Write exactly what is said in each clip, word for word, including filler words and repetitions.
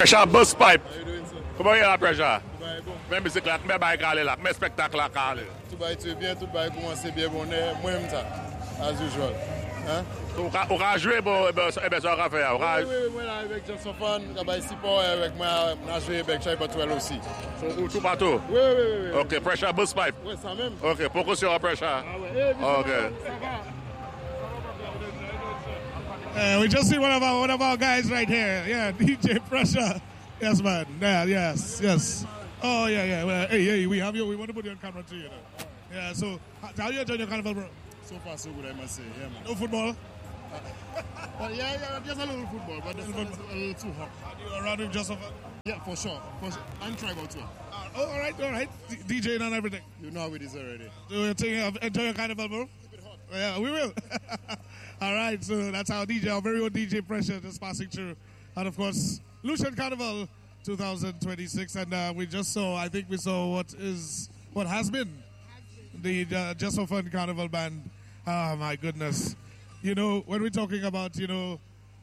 Pressure bus pipe. How you doing, sir? Comment est la pressure? Tout bon. Même musique là, même bail calé là, même spectacle là calé. Tout va être bien, tout va commencer bien bon. Moi-même ça, as usual. Hein? On va on va jouer bon, eh ben ça va faire. On va Oui, oui, moi là avec Johnson Fan, on va support avec moi, on a joué avec Chai Patouel aussi. Ou tout partout. Oui, oui, oui, oui. OK, pressure bus pipe. Oui, ça même. OK, pourquoi sur la pressure? Ah ouais. OK. Uh, we just see one of our one of our guys right here. Yeah, D J Pressure. Yes, man. Yeah, yes, yes. Oh, yeah, yeah. Well, hey, hey, we have you. We want to put you on camera too, you know. Yeah. So, how you enjoying your carnival, bro? So far, so good, I must say. Yeah, man. No football. But yeah, yeah, just a little football, but it's a little, a little too hot. Are you around with Joseph? Yeah, for sure. For sure. And tribal too. Uh, oh, all right, all right. D- DJing and everything. You know how it is already. So you're taking, enjoy your carnival, bro? Yeah, we will. All right, so that's our D J, our very own D J Pressure, just passing through. And of course, Lucian Carnival twenty twenty-six, and uh, we just saw, I think we saw what is, what has been the uh, Just for Fun Carnival Band. Oh my goodness. You know, when we're talking about, you know,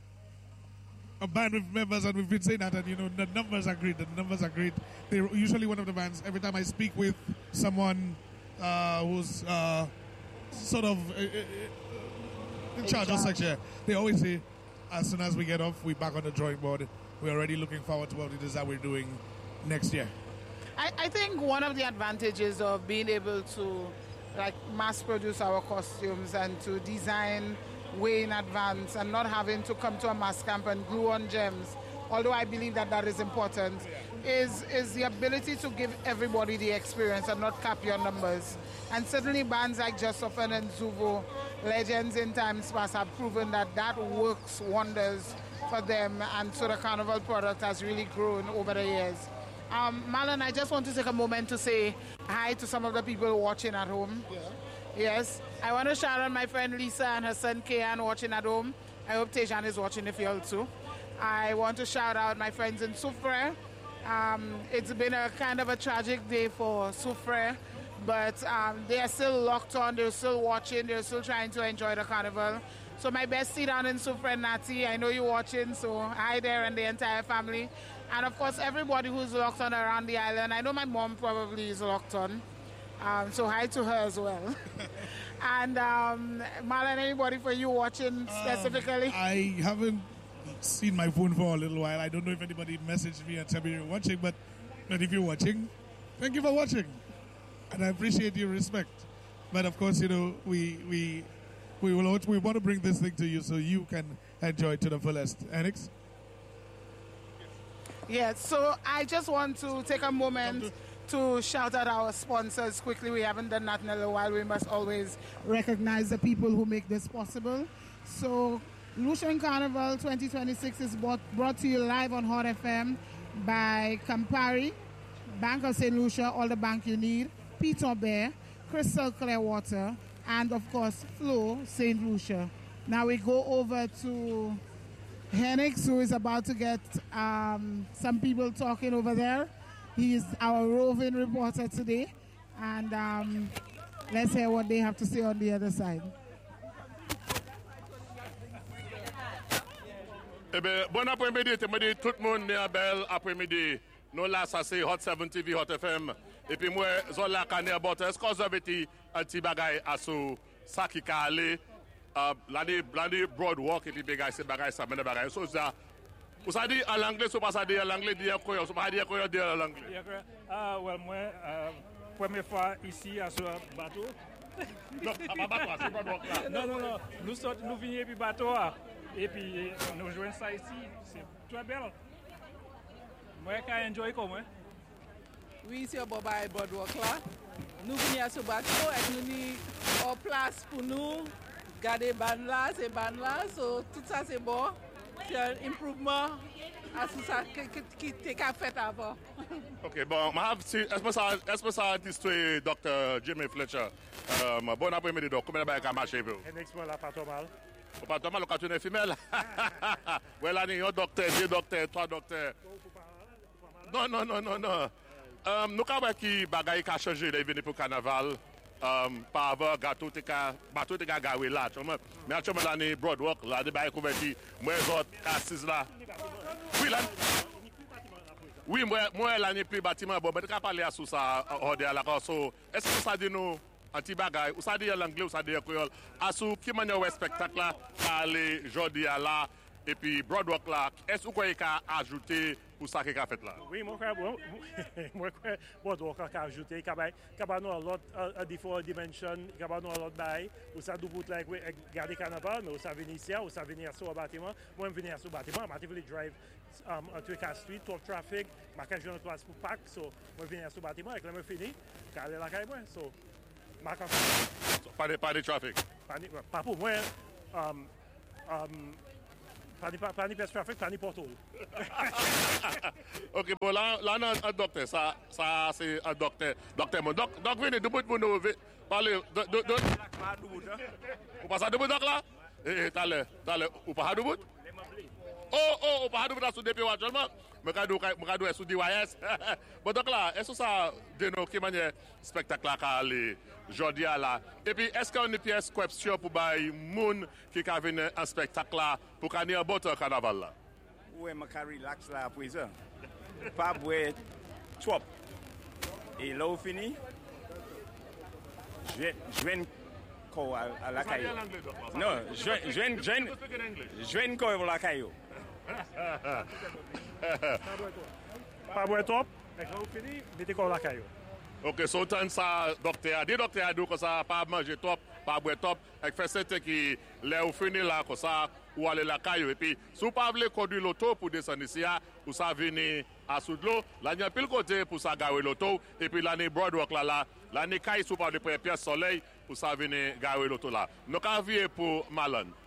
a band with members, and we've been saying that, and you know, the numbers are great, the numbers are great. They're usually one of the bands, every time I speak with someone uh, who's uh, sort of uh, uh, in charge of section, they always say, as soon as we get off, we're back on the drawing board. We're already looking forward to what it is that we're doing next year. I, I think one of the advantages of being able to like mass produce our costumes and to design way in advance and not having to come to a mass camp and glue on gems, although I believe that that is important, is, is the ability to give everybody the experience and not cap your numbers. And certainly bands like Just for Fun and Zuvo, legends in times past, have proven that that works wonders for them, and so the carnival product has really grown over the years. Um, Marlon, I just want to take a moment to say hi to some of the people watching at home. Yeah. Yes, I want to shout out my friend Lisa and her son Kayan watching at home. I hope Tejan is watching if you're too. I want to shout out my friends in Soufrière. Um, it's been a kind of a tragic day for Soufrière, but um, they are still locked on, they're still watching, they're still trying to enjoy the carnival. So my bestie down in Soufrière, Nati, I know you're watching, so hi there and the entire family. And of course, everybody who's locked on around the island. I know my mom probably is locked on, um, so hi to her as well. And um, Marlon, anybody for you watching specifically? Um, I haven't seen my phone for a little while. I don't know if anybody messaged me and said you're watching, but, but if you're watching, thank you for watching. And I appreciate your respect. But of course, you know, we we we will we want to bring this thing to you so you can enjoy it to the fullest. Anix? Yes, so I just want to take a moment to shout out our sponsors quickly. We haven't done that in a little while. We must always recognize the people who make this possible. So Lucian Carnival twenty twenty-six is brought, brought to you live on Hot F M by Campari, Bank of Saint Lucia, all the bank you need, Peter Bear, Crystal Clearwater, and of course Flo Saint Lucia. Now we go over to Henix, who is about to get um, some people talking over there. He is our roving reporter today, and um, let's hear what they have to say on the other side. Eh bien, bon après-midi, tout le monde est bel après-midi. Nous là, ça c'est Hot seven T V, Hot F M. Et puis moi, je suis là, quand est-ce que vous avez un petit bagage à ça qui est allé? L'année Broadwalk et puis bagage, c'est bagage, ça mène bagage. So ça, vous avez dit en anglais, so pas ça dit en anglais, dit quoi, so pas dit quoi, dit en anglais. Ah, well, moi, première fois ici à ce bateau. Non, pas bateau, c'est Broadwalk là. Non, non, non, nous sortons, nous venons puis bateau et puis nous jouons ça ici, c'est très belle. Moi, j'ai enjoyé comme moi. Oui, c'est au Boba et Boardwalk là. Nous venons à ce bateau et nous avons en place pour nous. Garder ban là, c'est ban là, so, tout ça c'est bon. C'est un improvement à tout ça qui était fait avant. Ok, bon, je vais vous dire, docteur Jimmy Fletcher. Um, bon après-midi, donc, comment est-ce que ça marche? Un là, pas trop mal. Pas trop mal, quand tu es femelle. Oui, là, il y a un docteur, deux docteurs, trois docteurs. Non, non, non, non, non. Um, nous avons qui bagaille qui a changé, il est venu pour le carnaval. Um, par avant, gâteau te ka, bateau te ka gawe là, tu vois. Mais actuellement l'année Broadwalk, là, des bails convertis, moi autres assis là. Oui là. Oui, moi, moi l'année plus bâtiment, bon, mais tu peux parler à sous ça, on dit à la so, est-ce que ça dit nous, anti bagay, ou ça dit l'anglais, ou ça dit créole, à sous, qui m'a un spectacle là, aller, jodi à là, et puis Broadwalk là, est-ce que vous pouvez ajouter pour ça qu'il a fait là? Oui, moi, moi, moi, Broadwalk a ajouté, qu'il y a un lot, a différentes dimensions, qu'il y a un lot de bail, ou ça doit être like, garder carnaval, mais ou ça venir ici, ou ça venir sur le bâtiment, moi, je venir sur le bâtiment, je vais drive um, à Twicka Street, top traffic, je vais une place pour Pâques, so, moi, je venir sur le bâtiment, et quand je finis, je vais aller la caille, so, so, pas de, pas de trafic? Pas, pas pour moi, um, um, pas de, pas de trafic, pas de porto. Ok, bon, là, là, on a un docteur, ça, ça c'est un docteur. Docteur, mon doc, doc, venez, debout pour nous parler. Vous passez debout, doc, là? Eh, eh, t'as l'air, t'as l'air, vous passez debout? Oh, oh, vous passez debout, là, sous D P O actuellement? Je vais sous D Y S. Bon, donc là, est-ce que ça, de nous, qui manière spectacle là, aller aujourd'hui là? Et puis, est-ce qu'on a une pièce question pour les gens qui a venu un spectacle là, pour qu'on ait un bon carnaval là? Oui, je vais relax là après ça. Pas boire trop. Et là, au fini, je viens encore à la caillou. Non, je viens je viens encore à la caillou. Pas boire top, mais quand vous finissez, mettez encore la caillou. Ok, so tant ça, docteur a dit, docteur a dit que ça, pas manger top, pas boire top, et fait c'était qui, là, au fini là, comme ça, ou aller la caillou. Et puis, si vous ne voulez pas conduire l'auto pour descendre ici, ou ça venir à sous de l'eau, là, il y a pile côté pour ça garer l'auto, et puis l'année Broadwalk là, là, l'année caille, si vous parlez de pièce soleil, pour ça venir garer l'auto là. Nous avons vu pour Malone.